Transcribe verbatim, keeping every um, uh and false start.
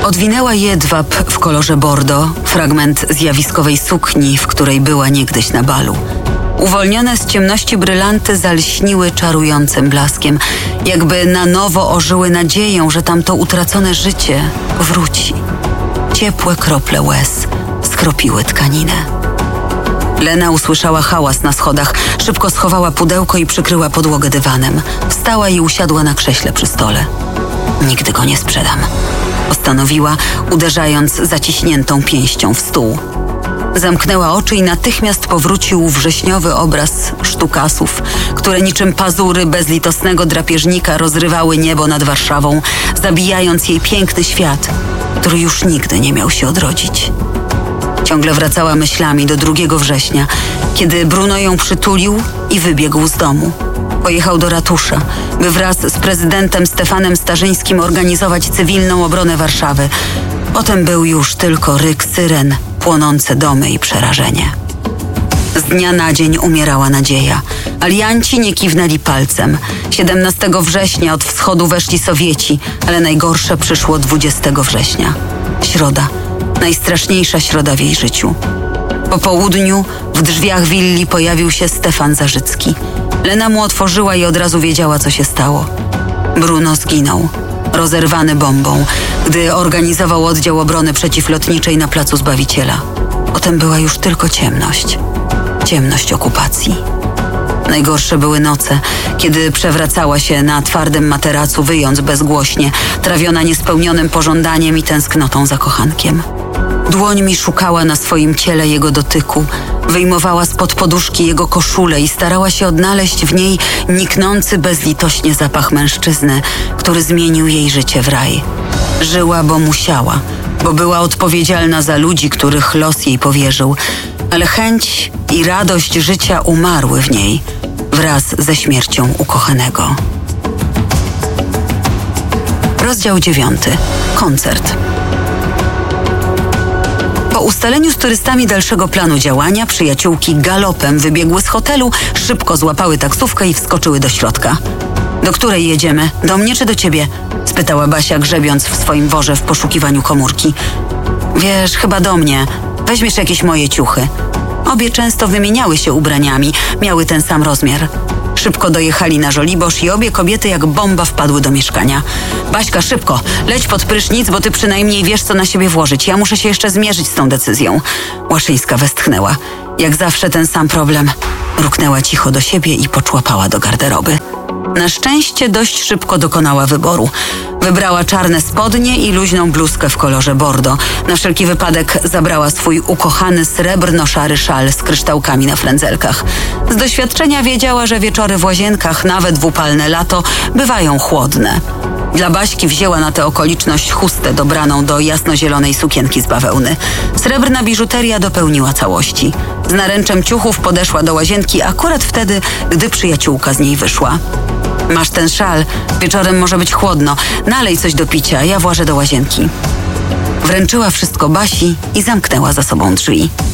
Odwinęła jedwab w kolorze bordo, fragment zjawiskowej sukni, w której była niegdyś na balu. Uwolnione z ciemności brylanty zalśniły czarującym blaskiem, jakby na nowo ożyły nadzieją, że tamto utracone życie wróci. Ciepłe krople łez skropiły tkaninę. Lena usłyszała hałas na schodach, szybko schowała pudełko i przykryła podłogę dywanem. Wstała i usiadła na krześle przy stole. Nigdy go nie sprzedam, postanowiła, uderzając zaciśniętą pięścią w stół. Zamknęła oczy i natychmiast powrócił wrześniowy obraz sztukasów, które niczym pazury bezlitosnego drapieżnika rozrywały niebo nad Warszawą, zabijając jej piękny świat, który już nigdy nie miał się odrodzić. Ciągle wracała myślami do drugiego września, kiedy Bruno ją przytulił i wybiegł z domu. Pojechał do ratusza, by wraz z prezydentem Stefanem Starzyńskim organizować cywilną obronę Warszawy. Potem był już tylko ryk syren, płonące domy i przerażenie. Z dnia na dzień umierała nadzieja. Alianci nie kiwnęli palcem. siedemnastego września od wschodu weszli Sowieci, ale najgorsze przyszło dwudziestego września. Środa. Najstraszniejsza środa w jej życiu. Po południu w drzwiach willi pojawił się Stefan Zarzycki. Lena mu otworzyła i od razu wiedziała, co się stało. Bruno zginął, rozerwany bombą, gdy organizował oddział obrony przeciwlotniczej na Placu Zbawiciela. Potem była już tylko ciemność. Ciemność okupacji. Najgorsze były noce, kiedy przewracała się na twardym materacu, wyjąc bezgłośnie, trawiona niespełnionym pożądaniem i tęsknotą za kochankiem. Dłońmi szukała na swoim ciele jego dotyku, wyjmowała spod poduszki jego koszulę i starała się odnaleźć w niej niknący bezlitośnie zapach mężczyzny, który zmienił jej życie w raj. Żyła, bo musiała, bo była odpowiedzialna za ludzi, których los jej powierzył, ale chęć i radość życia umarły w niej wraz ze śmiercią ukochanego. Rozdział dziewiąty. Koncert. Po ustaleniu z turystami dalszego planu działania, przyjaciółki galopem wybiegły z hotelu, szybko złapały taksówkę i wskoczyły do środka. Do której jedziemy? Do mnie czy do ciebie? Spytała Basia, grzebiąc w swoim worze w poszukiwaniu komórki. Wiesz, chyba do mnie. Weźmiesz jakieś moje ciuchy. Obie często wymieniały się ubraniami, miały ten sam rozmiar. Szybko dojechali na Żoliborz i obie kobiety jak bomba wpadły do mieszkania. Baśka, szybko, leć pod prysznic, bo ty przynajmniej wiesz, co na siebie włożyć. Ja muszę się jeszcze zmierzyć z tą decyzją. Łaszyńska westchnęła. Jak zawsze ten sam problem. Mruknęła cicho do siebie i poczłapała do garderoby. Na szczęście dość szybko dokonała wyboru. Wybrała czarne spodnie i luźną bluzkę w kolorze bordo. Na wszelki wypadek zabrała swój ukochany srebrno-szary szal z kryształkami na frędzelkach. Z doświadczenia wiedziała, że wieczory w łazienkach, nawet w upalne lato, bywają chłodne. Dla Baśki wzięła na tę okoliczność chustę dobraną do jasnozielonej sukienki z bawełny. Srebrna biżuteria dopełniła całości. Z naręczem ciuchów podeszła do łazienki akurat wtedy, gdy przyjaciółka z niej wyszła. Masz ten szal, wieczorem może być chłodno. Nalej coś do picia, ja włażę do łazienki. Wręczyła wszystko Basi i zamknęła za sobą drzwi.